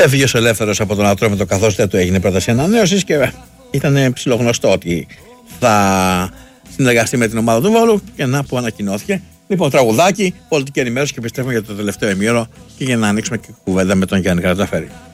Έφυγε ο Ελεύθερος από τον Ατρόμητο, καθώς δεν του έγινε πρόταση ανανέωσης και ήταν ψιλογνωστό ότι θα συνεργαστεί με την ομάδα του Βόλου, και να που ανακοινώθηκε. Λοιπόν, τραγουδάκι, πολιτική ενημέρωση και επιστρέφουμε για το τελευταίο ημίωρο και για να ανοίξουμε και κουβέντα με τον Γιάννη Καρατζαφέρη.